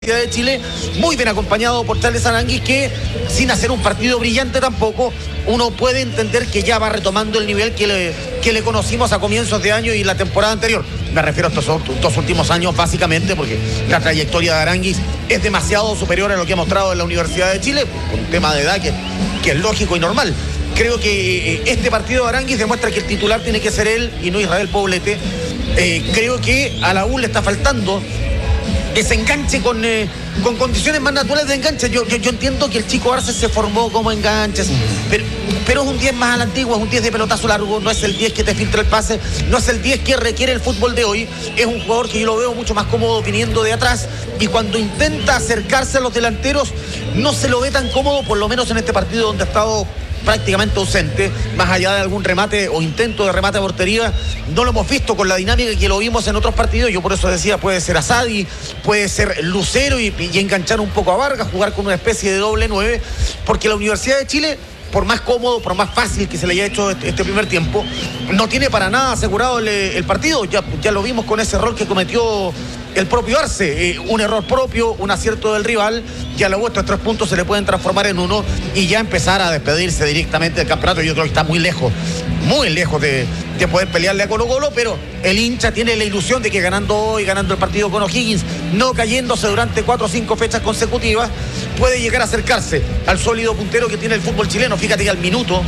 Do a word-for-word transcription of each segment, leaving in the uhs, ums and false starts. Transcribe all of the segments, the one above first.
de Chile, muy bien acompañado por Charles Aranguis, que sin hacer un partido brillante tampoco, uno puede entender que ya va retomando el nivel que le, que le conocimos a comienzos de año y la temporada anterior. Me refiero a estos dos últimos años básicamente, porque la trayectoria de Aranguis es demasiado superior a lo que ha mostrado en la Universidad de Chile, con un tema de edad que, que es lógico y normal. Creo que este partido de Aranguis demuestra que el titular tiene que ser él y no Israel Poblete. Eh, creo que a la U le está faltando que se enganche con, eh, con condiciones más naturales de enganche. Yo, yo, yo entiendo que el Chico Arce se formó como enganche, pero, pero es un diez más a la antigua, es un diez de pelotazo largo, no es el diez que te filtra el pase, no es el diez que requiere el fútbol de hoy. Es un jugador que yo lo veo mucho más cómodo viniendo de atrás, y cuando intenta acercarse a los delanteros no se lo ve tan cómodo, por lo menos en este partido donde ha estado prácticamente ausente, más allá de algún remate o intento de remate a portería. No lo hemos visto con la dinámica que lo vimos en otros partidos. Yo por eso decía, puede ser Asadi, puede ser Lucero y, y enganchar un poco a Vargas, jugar con una especie de doble nueve, porque la Universidad de Chile, por más cómodo, por más fácil que se le haya hecho este, este primer tiempo, no tiene para nada asegurado el, el partido. Ya, ya lo vimos con ese error que cometió el propio Arce, eh, un error propio, un acierto del rival, que a la vuelta tres puntos se le pueden transformar en uno y ya empezar a despedirse directamente del campeonato. Yo creo que está muy lejos, muy lejos de, de poder pelearle a Colo Colo, pero el hincha tiene la ilusión de que ganando hoy, ganando el partido con O'Higgins, no cayéndose durante cuatro o cinco fechas consecutivas, puede llegar a acercarse al sólido puntero que tiene el fútbol chileno. Fíjate que al minuto,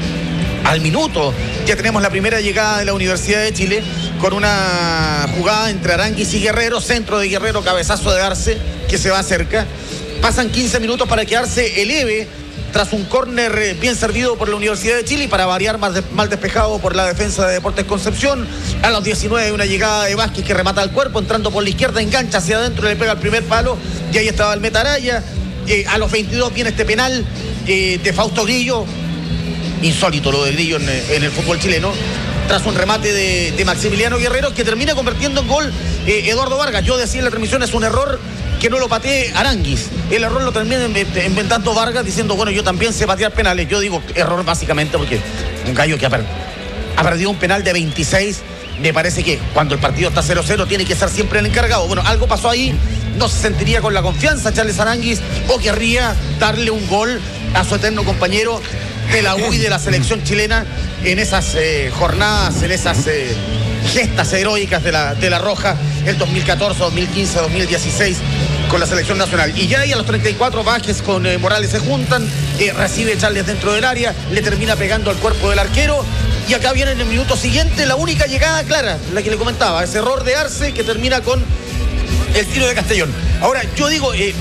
al minuto, ya tenemos la primera llegada de la Universidad de Chile, con una jugada entre Aranguis y Guerrero, centro de Guerrero, cabezazo de Arce, que se va cerca. Pasan quince minutos para que Arce eleve, tras un córner bien servido por la Universidad de Chile, y para variar mal, de, mal despejado por la defensa de Deportes Concepción. A los diecinueve una llegada de Vázquez que remata al cuerpo, entrando por la izquierda, engancha hacia adentro, le pega el primer palo, y ahí estaba el Metaraya. Eh, a los veintidós viene este penal eh, de Fausto Grillo, insólito lo de Grillo en, en el fútbol chileno, tras un remate de, de Maximiliano Guerrero, que termina convirtiendo en gol eh, Eduardo Vargas. Yo decía en la transmisión, es un error que no lo patee Aranguis, el error lo termina inventando Vargas, diciendo, bueno, yo también sé patear penales. Yo digo error básicamente porque un gallo que ha, per ha perdido un penal de veintiséis, me parece que cuando el partido está cero cero tiene que ser siempre el encargado. Bueno, algo pasó ahí, no se sentiría con la confianza Charles Aranguis, o querría darle un gol a su eterno compañero de la U y de la selección chilena en esas eh, jornadas, en esas eh, gestas heroicas de la, de la Roja, el dos mil catorce, dos mil quince, dos mil dieciséis con la selección nacional. Y ya ahí a los treinta y cuatro Vázquez con eh, Morales se juntan, eh, recibe Charles dentro del área, le termina pegando al cuerpo del arquero, y acá viene en el minuto siguiente la única llegada clara, la que le comentaba, ese error de Arce que termina con el tiro de Castellón. Ahora, yo digo, eh,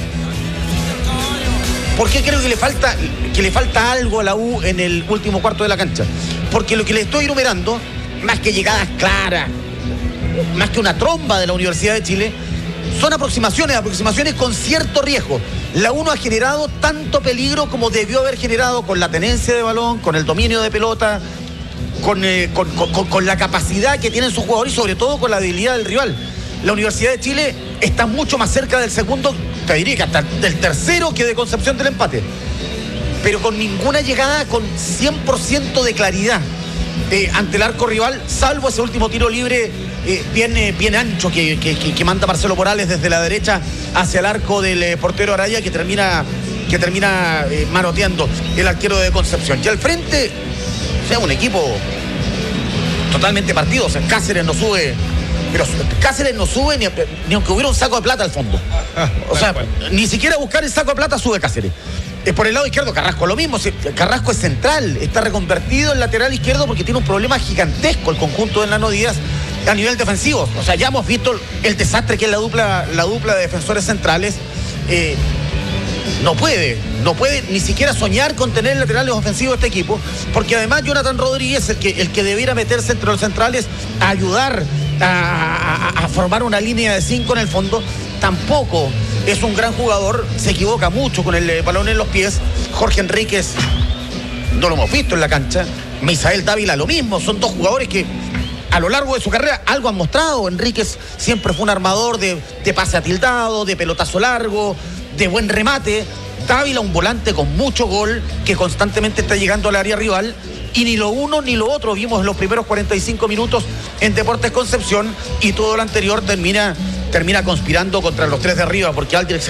¿por qué creo que le falta que le falta algo a la U en el último cuarto de la cancha? Porque lo que le estoy enumerando, más que llegadas claras, más que una tromba de la Universidad de Chile, son aproximaciones, aproximaciones con cierto riesgo. La U no ha generado tanto peligro como debió haber generado, con la tenencia de balón, con el dominio de pelota, con, eh, con, con, con la capacidad que tienen sus jugadores y sobre todo con la debilidad del rival. La Universidad de Chile está mucho más cerca del segundo, te diría que hasta del tercero, que de Concepción del empate, pero con ninguna llegada con cien por ciento de claridad eh, ante el arco rival, salvo ese último tiro libre eh, bien, eh, bien ancho que, que, que, que manda Marcelo Morales desde la derecha hacia el arco del eh, portero Araya, que termina, que termina eh, manoteando el arquero de Concepción. Y al frente, o sea, un equipo totalmente partido. O sea, Cáceres no sube, pero Cáceres no sube ni, ni aunque hubiera un saco de plata al fondo. O sea, ni siquiera buscar el saco de plata sube Cáceres. Eh, por el lado izquierdo, Carrasco lo mismo. Carrasco es central, está reconvertido en lateral izquierdo porque tiene un problema gigantesco el conjunto de Nano Díaz a nivel defensivo. O sea, ya hemos visto el desastre que es la dupla, la dupla de defensores centrales. Eh, no puede, no puede ni siquiera soñar con tener laterales ofensivos este equipo, porque además Jonathan Rodríguez, el que, el que debiera meterse entre los centrales a ayudar a, a, a formar una línea de cinco en el fondo, tampoco es un gran jugador, se equivoca mucho con el eh, balón en los pies. Jorge Enríquez no lo hemos visto en la cancha, Misael Dávila lo mismo. Son dos jugadores que a lo largo de su carrera algo han mostrado. Enríquez siempre fue un armador de, de pase atildado, de pelotazo largo, de buen remate. Dávila un volante con mucho gol, que constantemente está llegando al área rival, y ni lo uno ni lo otro vimos en los primeros cuarenta y cinco minutos en Deportes Concepción, y todo lo anterior termina termina conspirando contra los tres de arriba, porque Aldrich